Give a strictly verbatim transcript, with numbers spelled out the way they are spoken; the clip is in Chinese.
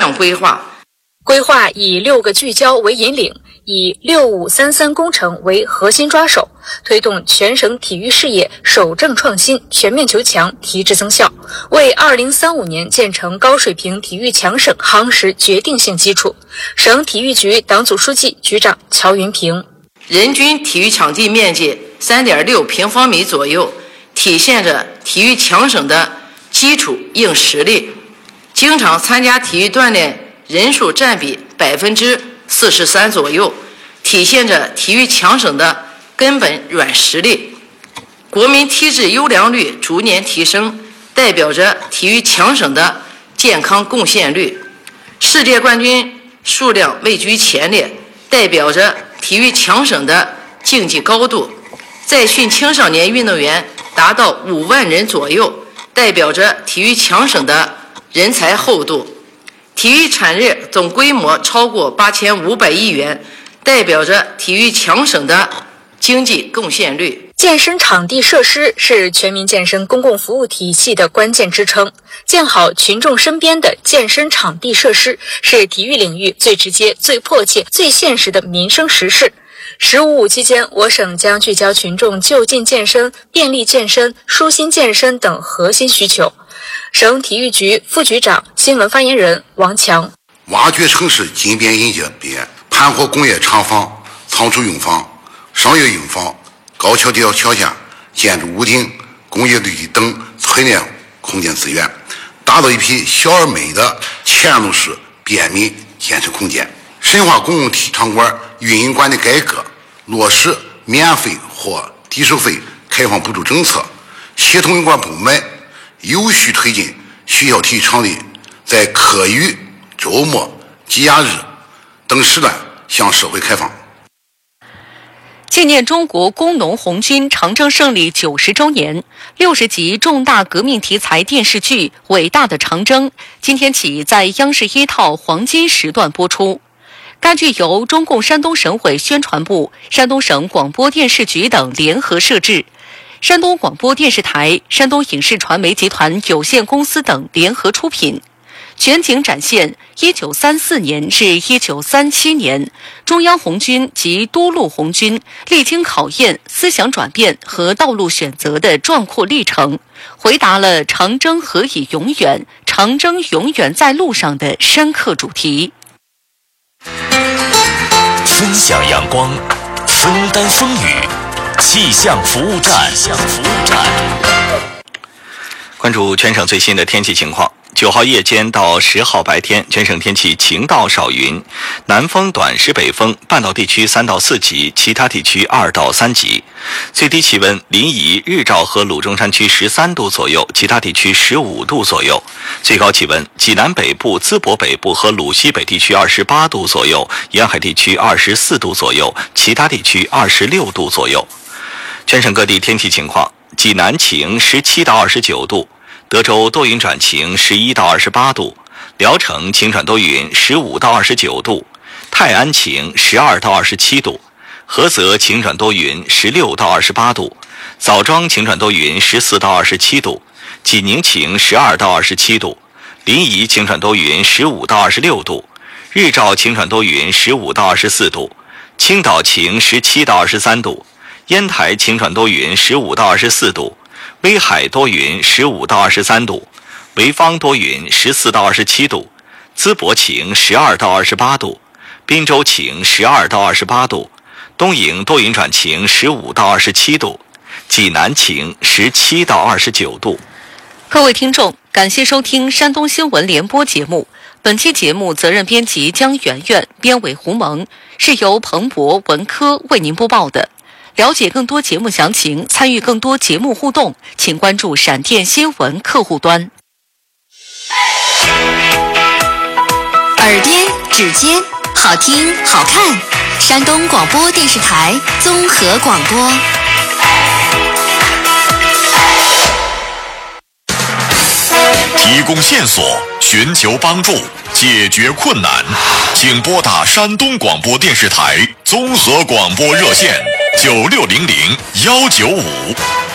项规划。 规划以六个聚焦为引领，以六五三三工程为核心抓手，推动全省体育事业守正创新、全面求强、提质增效，为二零三五年建成高水平体育强省夯实决定性基础。省体育局党组书记、局长乔云平： 人均体育场地面积 三点六平方米左右，体现着体育强省的基础硬实力。经常参加体育锻炼人数占比百分之四十三左右，体现着体育强省的根本软实力。国民体质优良率逐年提升，代表着体育强省的健康贡献率。世界冠军数量位居前列，代表着体育强省的竞技高度。在训青少年运动员达到五万人左右，代表着体育强省的人才厚度。体育产业总规模超过八千五百亿元，代表着体育强省的经济贡献率。 健身场地设施是全民健身公共服务体系的关键支撑，建好群众身边的健身场地设施是体育领域最直接、最迫切、最现实的民生实事。十五五期间，我省将聚焦群众就近健身、便利健身、舒心健身等核心需求。省体育局副局长、新闻发言人王强： 挖掘城市金边银界边，盘活工业厂房、仓储用房、商业用房、高桥桥桥下建筑屋顶、工业绿地等存量空间资源，打造一批小而美的嵌入式便民健身空间。深化公共体育场馆运营管理改革，落实免费或低收费开放补助政策，协同有关部门有序推进学校体育场地在课余、周末、节假日等时段向社会开放。 纪念中国工农红军长征胜利九十周年，六十集重大革命题材电视剧《伟大的长征》今天起在央视一套黄金时段播出。该剧由中共山东省委宣传部、山东省广播电视局等联合摄制，山东广播电视台、山东影视传媒集团有限公司等联合出品，全景展现一九三四年至一九三七年中央红军及都路红军历经考验、思想转变和道路选择的壮阔历程，回答了长征何以永远、长征永远在路上的深刻主题。 分享阳光，分担风雨，气象服务站。气象服务站。 关注全省最新的天气情况。九号夜间到十号白天，全省天气晴到少云，南风短时北风，半岛地区三到四级，其他地区二到三级。最低气温，临沂、日照和鲁中山区十三度左右，其他地区十五度左右。最高气温，济南北部、淄博北部和鲁西北地区二十八度左右，沿海地区二十四度左右，其他地区二十六度左右。全省各地天气情况：济南晴，十七到二十九度。德州多云转晴，十一到二十八度；聊城晴转多云，十五到二十九度；泰安晴，十二到二十七度；菏泽晴转多云，十六到二十八度；枣庄晴转多云，十四到二十七度；济宁晴，十二到二十七度；临沂晴转多云，十五到二十六度；日照晴转多云，十五到二十四度；青岛晴，十七到二十三度；烟台晴转多云，十五到二十四度。威海多云，十五到二十三度；潍坊多云，十四到二十七度；淄博晴，十二到二十八度；滨州晴，十二到二十八度；东营多云转晴，十五到二十七度；济南晴，十七到二十九度。 各位听众，感谢收听山东新闻联播节目。本期节目责任编辑江媛媛，编委胡蒙，是由彭博文科为您播报的。了解更多节目详情，参与更多节目互动，请关注闪电新闻客户端。 耳边指尖，好听好看，山东广播电视台综合广播。 提供线索，寻求帮助，解决困难，请拨打山东广播电视台综合广播热线九六零零幺九五。